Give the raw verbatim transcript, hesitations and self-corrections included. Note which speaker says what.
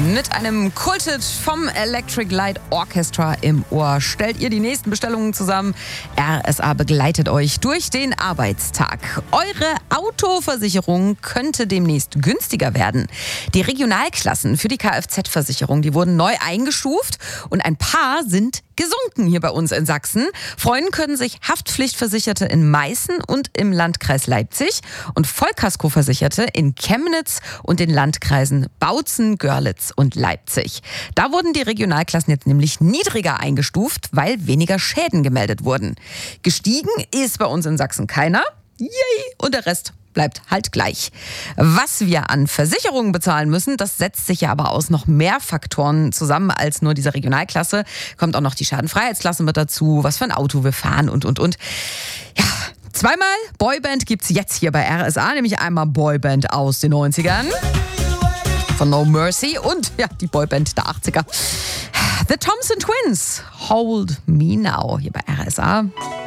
Speaker 1: Mit einem Kultet vom Electric Light Orchestra im Ohr stellt ihr die nächsten Bestellungen zusammen. R S A begleitet euch durch den Arbeitstag. Eure Autoversicherung könnte demnächst günstiger werden. Die Regionalklassen für die Kfz-Versicherung, die wurden neu eingestuft und ein paar sind gesunken hier bei uns in Sachsen. Freuen können sich Haftpflichtversicherte in Meißen und im Landkreis Leipzig und Vollkaskoversicherte in Chemnitz und den Landkreisen Bautzen, Görlitz und Leipzig. Da wurden die Regionalklassen jetzt nämlich niedriger eingestuft, weil weniger Schäden gemeldet wurden. Gestiegen ist bei uns in Sachsen keiner. Yay! Und der Rest bleibt halt gleich. Was wir an Versicherungen bezahlen müssen, das setzt sich ja aber aus noch mehr Faktoren zusammen als nur diese Regionalklasse. Kommt auch noch die Schadenfreiheitsklasse mit dazu, was für ein Auto wir fahren und, und, und. Ja, zweimal Boyband gibt's jetzt hier bei R S A, nämlich einmal Boyband aus den neunzigern von No Mercy und ja, die Boyband der achtziger. The Thompson Twins, Hold Me Now, hier bei R S A.